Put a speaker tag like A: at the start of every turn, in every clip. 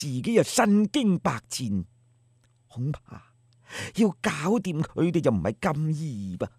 A: 自己又身經百戰，恐怕要搞掂佢哋就唔係咁易吧。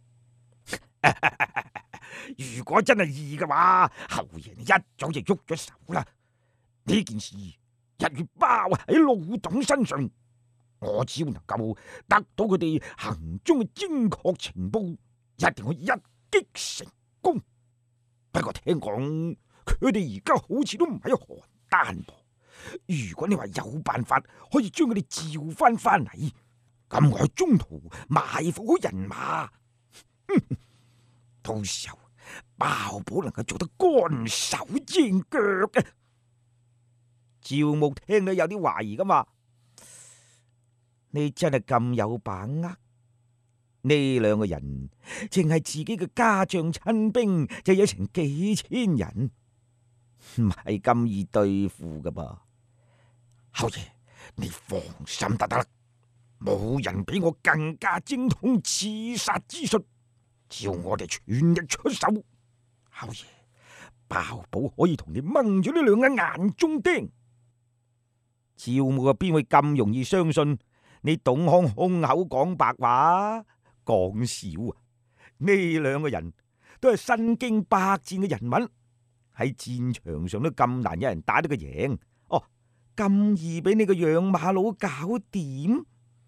A: 如果真係易嘅話，侯爺你一早就喐咗手啦。呢件事一於包喺老董身上，我只要能夠得到佢哋行蹤嘅精確情報，一定可以一擊成功。不過聽講佢哋而家好似都唔喺邯鄲噃。如果你話有辦法可以將佢哋召翻嚟，咁我喺中途埋伏好人馬，到時候包保能夠做得乾手淨腳嘅。趙牧聽到有啲懷疑咁話：你真係咁有把握？呢兩個人淨係自己嘅家將親兵就有成幾千人，唔係咁易對付噶噃。侯爺，你放心得啦，冇人比我更加精通刺殺之術，只要我哋全力出手，侯爺包保可以同你掹咗呢兩個眼中釘。趙牧啊，邊會咁容易相信你董康空口講白話？講笑啊！呢兩個人都係身經百戰嘅人物，喺戰場上都咁難有人打得佢贏。哦，咁易俾你個養馬佬搞掂？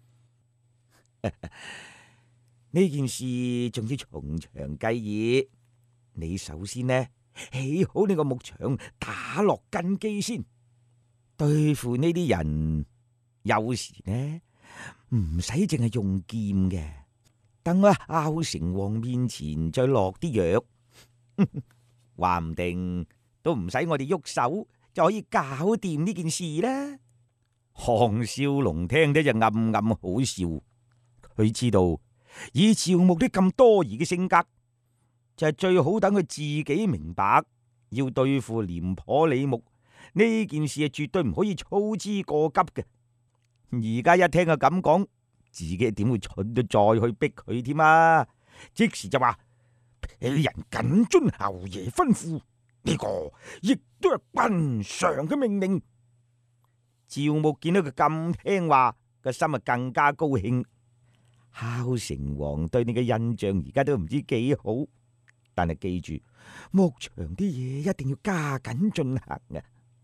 A: 呢件事仲要從長計議。你首先呢，起好呢個牧場，打落根基先。對付呢啲人，有時呢唔使淨係用劍嘅，等我喺孝成王面前再落啲藥，話唔定都唔使我哋喐手就可以搞掂呢件事啦。項少龍聽得就暗暗好笑，佢知道以趙牧啲咁多疑嘅性格，就係最好等佢自己明白，要對付廉頗李牧呢件事係絕對唔可以操之過急嘅。而家一聽佢咁講，自己點會蠢到再去逼佢添啊？即時就話：鄙人謹遵侯爺吩咐，呢個亦都係君上嘅命令。趙牧見到佢咁聽話，個心啊更加高興。孝成王對你嘅印象而家都唔知幾好，但係記住，牧場啲嘢一定要加緊進行啊！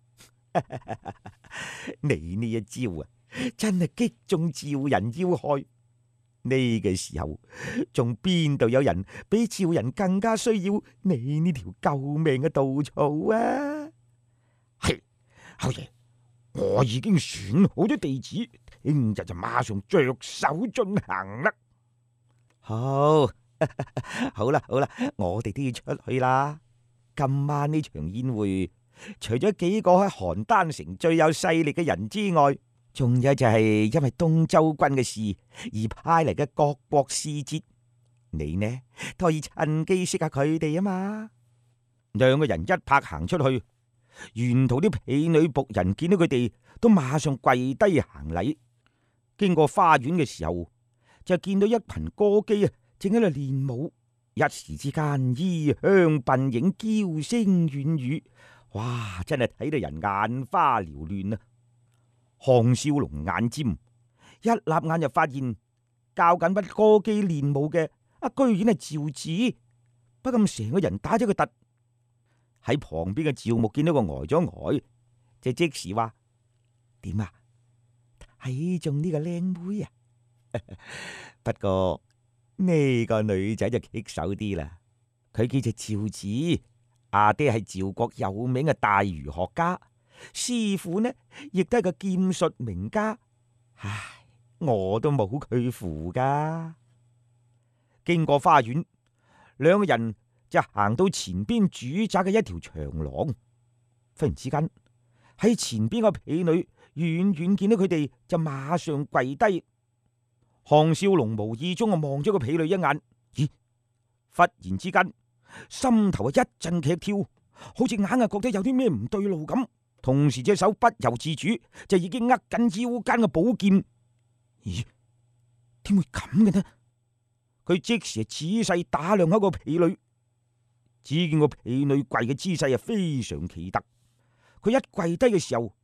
A: 你呢一招啊，真係擊中趙人要害。呢個時候，仲邊度有人比趙人更加需要你呢條救命嘅稻草啊？係，侯爺，我已經選好咗地址，聽日就馬上着手進行啦。好，好啦，好啦，我哋都要出去啦。今晚呢場宴會，除咗幾個喺邯鄲城最有勢力嘅人之外，仲有就係因為東周軍嘅事而派嚟嘅各國使節，你呢都可以趁機識下佢哋啊嘛。兩個人一拍行出去，沿途啲婢女僕人見到佢哋都馬上跪低行禮。經過花園嘅時候，就見到一群歌姬啊，正喺度練舞，一時之間衣香鬢影，嬌聲軟語，哇！真係睇到人眼花繚亂啊！項少龍眼尖，一立眼就發現教緊班歌姬練舞嘅居然係趙子，不禁成個人打咗個突。喺旁邊嘅趙牧見到個呆咗呆，就即時話：點啊？睇中呢個靚妹啊？不過呢個女仔就棘手啲啦，佢叫做趙子，阿爹係趙國有名嘅大儒學家，師傅呢亦都係個劍術名家。唉，我都冇佢符噶。經過花園，兩個人就行到前邊主宅嘅一條長廊。忽然之間，喺前邊個婢女遠遠見到佢哋，就馬上跪低。項少龍無意中啊望咗個婢女一眼，咦？忽然之間，心頭啊一陣劇跳，好似硬係覺得有啲咩唔對路咁。同時隻手不由自主就已經握緊腰間嘅寶劍。咦？點會咁嘅呢？佢即時仔細打量一個婢女，只見個婢女跪嘅姿勢係非常奇特。佢一跪低嘅時候，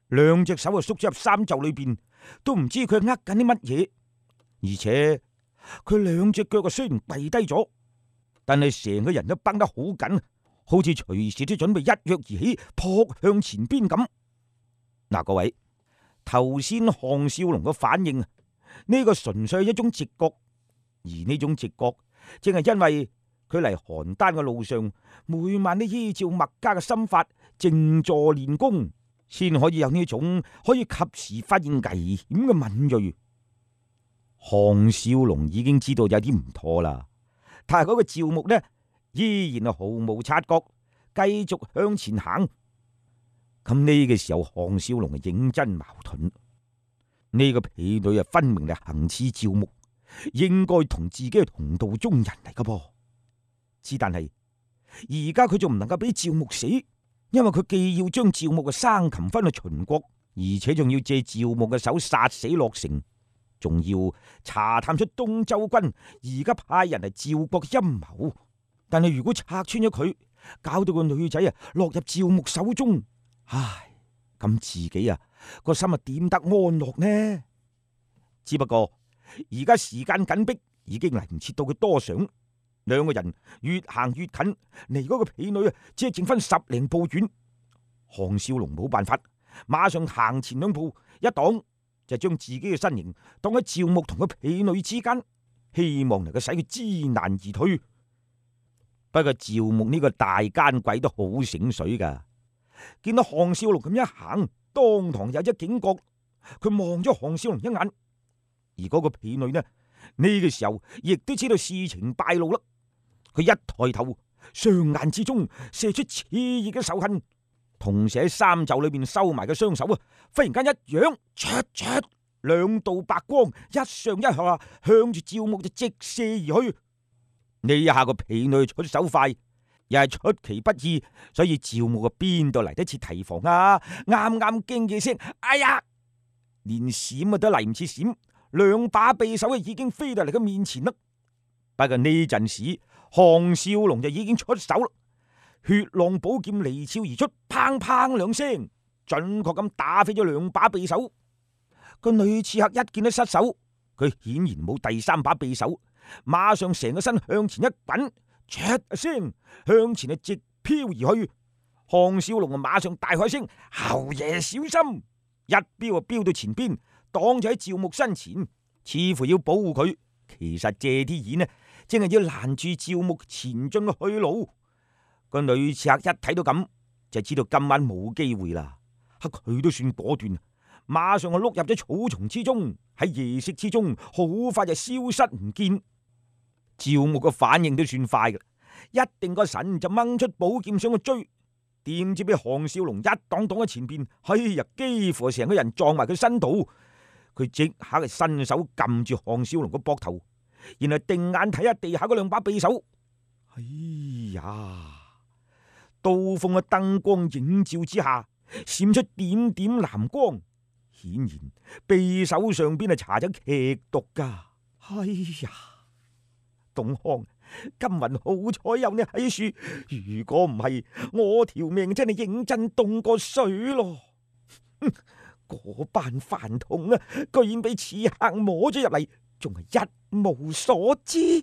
A: 兩隻手啊縮咗入衫袖裏邊，都唔知佢握緊啲乜嘢。而且佢兩隻腳啊雖然跪低咗，但係成個人都繃得好緊，好似隨時都準備一躍而起撲向前邊咁。嗱，各位，頭先項少龍嘅反應呢個純粹係一種直覺，而呢種直覺正係因為佢嚟邯鄲嘅路上，每晚都依照墨家嘅心法靜坐練功，先可以有呢種可以及時發現危險嘅敏銳。項少龍已經知道有啲唔妥啦，但係嗰個趙牧呢，依然係毫無察覺，繼續向前行。咁呢個時候，項少龍係認真矛盾。呢個婢女啊，分明係行刺趙牧，應該同自己係同道中人嚟噶噃。之但係而家佢仲唔能夠俾趙牧死，因為佢既要將趙牧嘅生擒翻去秦國，而且仲要借趙牧嘅手殺死駱成，仲要查探出東周軍而家派人嚟趙國嘅陰謀。但係如果拆穿咗佢，搞到個女仔啊落入趙牧手中，唉，咁自己啊個心啊點得安樂呢？只不過而家時間緊迫，已經嚟唔切到佢多想。兩個人越行越近，離嗰個婢女啊只係剩翻10零步遠。項少龍冇辦法，馬上行前2步，一擋就將自己嘅身形擋喺趙牧同個婢女之間，希望能夠使佢知難而退。不過趙牧呢個大奸鬼都好醒水噶，見到項少龍咁一行，當堂有咗警覺，佢望咗項少龍一眼。而嗰個婢女呢個時候亦都知道事情敗露啦，佢一抬頭，雙眼之中射出熾熱嘅仇恨，同時喺衫袖裏邊收埋嘅雙手啊，忽然間一揚，兩道白光一上一下向住趙牧就直射而去。呢一下個婢女出手快，又係出其不意，所以趙牧邊度嚟得切提防啊？啱啱驚嘅聲，哎呀，連閃都嚟唔切閃，兩把匕首已經飛到嚟佢面前啦。不過呢陣時，項少龍就已經出手啦，血浪寶劍離鞘而出，砰砰2聲，準確咁打飛咗2把匕首。個女刺客一見到失手，佢顯然冇第3把匕首，馬上成個身向前一滾，唰一聲向前直飄而去。項少龍馬上大喝聲：侯爺小心！一飆飆到前邊，擋咗喺趙牧身前，似乎要保護佢。其實借啲意正係要攔住趙牧前進嘅去路。個女刺客一睇到咁，就知道今晚冇機會啦。佢都算果斷，馬上就碌入咗草叢之中，喺夜色之中好快就消失唔見。趙牧嘅反應都算快嘅，一定個神就掹出寶劍想去追，點知俾項少龍一擋擋喺前邊，哎呀，幾乎成個人撞埋佢身度。佢即刻係伸手撳住項少龍個膊頭，然後定眼睇下地下嗰2把匕首。哎呀，刀鋒嘅燈光映照之下，閃出點點藍光，顯然匕首上邊係搽咗劇毒噶。哎呀，東康，今日好彩有你喺樹，如果唔係，我條命真係認真凍過水咯。嗰班飯桶啊，居然俾刺客摸咗入嚟，仲係一無所知。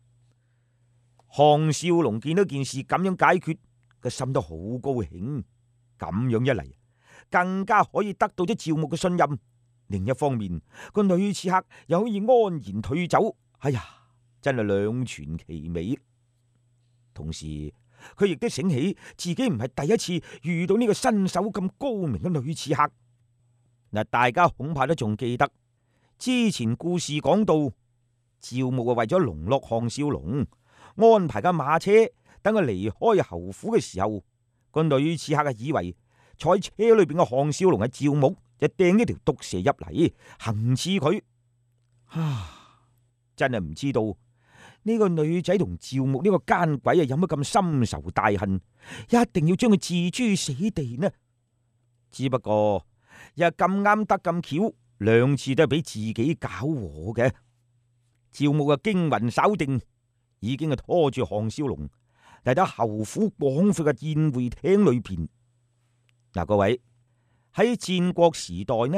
A: 項少龍見到件事咁樣解決，個心都好高興。咁樣一嚟，更加可以得到咗趙牧嘅信任。另一方面，個女刺客又可以安然退走。哎呀，真係兩全其美。同時，佢亦都醒起自己唔係第一次遇到呢個身手咁高明嘅女刺客。嗱，大家恐怕都仲記得之前故事講到，趙牧為咗籠絡項少龍，安排架馬車等佢離開侯府嘅時候，個女刺客以為坐喺車裏邊嘅項少龍係趙牧，就掟一條毒蛇入嚟行刺佢。真係唔知道呢個女仔同趙牧呢個奸鬼有乜咁深仇大恨，一定要將佢置諸死地呢？只不過又咁啱得咁巧，2次都係俾自己搞禍嘅。趙牧嘅驚魂稍定，已經係拖住項少龍嚟到侯府廣闊嘅宴會廳裏邊。嗱，各位， 喺戰國時代